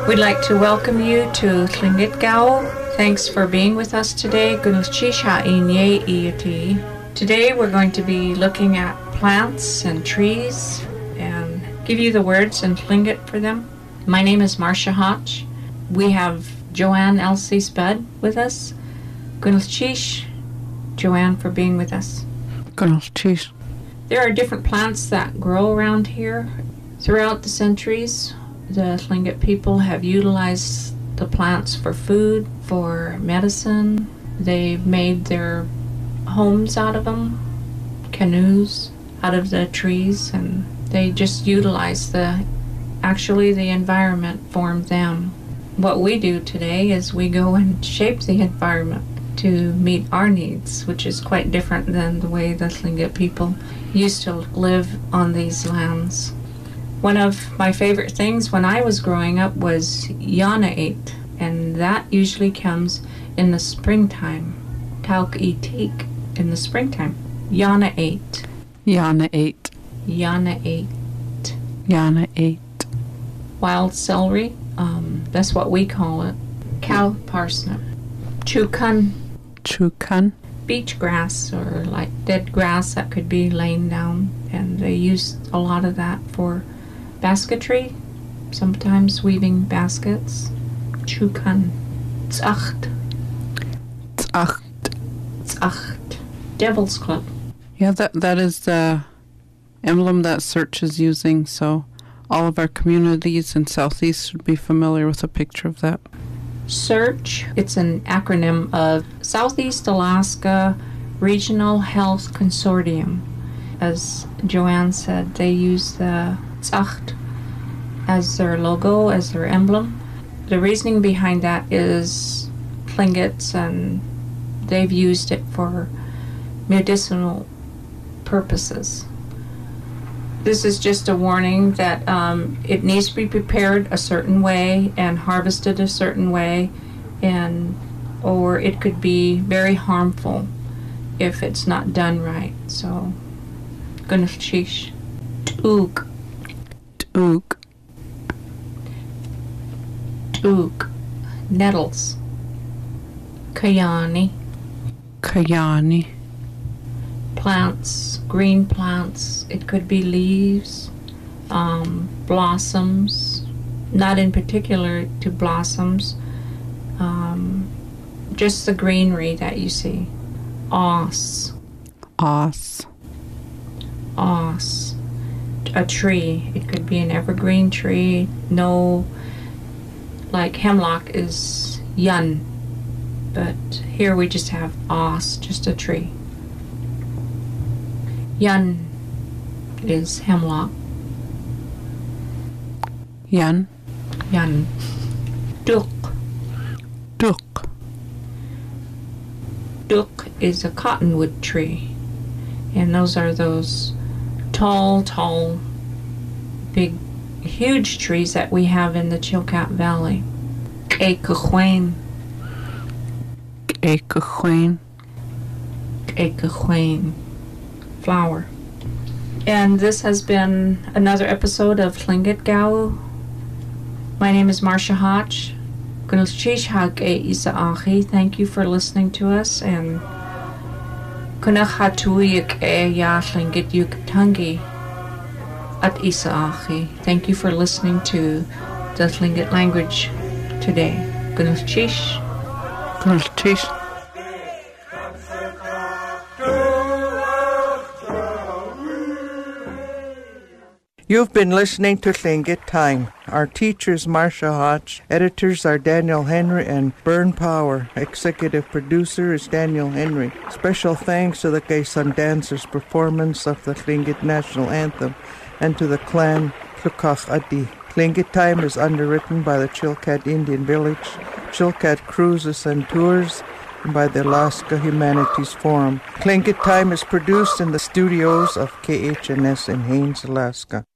We'd like to welcome you to Tlingit. Thanks for being with us today. Today we're going to be looking at plants and trees and give you the words in Tlingit for them. My name is Marcia Hotch. We have Joanne Elsie Spud with us. Joanne, for being with us. There are different plants that grow around here. Throughout the centuries, the Tlingit people have utilized the plants for food, for medicine. They've made their homes out of them, canoes out of the trees, and they just utilize the environment formed them. What we do today is we go and shape the environment to meet our needs, which is quite different than the way the Tlingit people used to live on these lands. One of my favorite things when I was growing up was Yana-8, and that usually comes in the springtime. Tauk-itik, in the springtime. Yana-8. Yana-8. Yana-8. Yana-8. Wild celery, that's what we call it. Cow parsnip. Chukun. Chukun. Beach grass, or like dead grass that could be laying down, and they use a lot of that for basketry, sometimes weaving baskets. Chukun. Tzacht. Tzacht. Tzacht. Devil's Club. Yeah, that is the emblem that Search is using, so all of our communities in Southeast should be familiar with a picture of that. Search, it's an acronym of Southeast Alaska Regional Health Consortium. As Joanne said, they use the Tzacht as their logo, as their emblem. The reasoning behind that is Tlingits, and they've used it for medicinal purposes. This is just a warning that it needs to be prepared a certain way and harvested a certain way, or it could be very harmful if it's not done right. So, Gunashish. Took. Took. Took. Nettles. Kayani. Kayani. Plants, green plants. It could be leaves, blossoms, not in particular to blossoms, just the greenery that you see. Os. Os. Os. A tree. It could be an evergreen tree. No, like hemlock is yun, but here we just have os, just a tree. Yun is hemlock. Yun. Yun. Duk. Duk. Duk is a cottonwood tree. And those are those tall, big, huge trees that we have in the Chilkat Valley. K'ekahwain. K'ekahwain. K'ekahwain. Flower. And this has been another episode of Tlingit Gao. My name is Marcia Hotch. Thank you for listening to us, and thank you for listening to the Tlingit language today. You've been listening to Tlingit Time. Our teachers, Marcia Hotch. Editors are Daniel Henry and Bern Power. Executive producer is Daniel Henry. Special thanks to the Quezon Dancers' performance of the Tlingit National Anthem and to the clan Tlukach Adi. Tlingit Time is underwritten by the Chilkat Indian Village, Chilkat Cruises and Tours, and by the Alaska Humanities Forum. Tlingit Time is produced in the studios of KHNS in Haines, Alaska.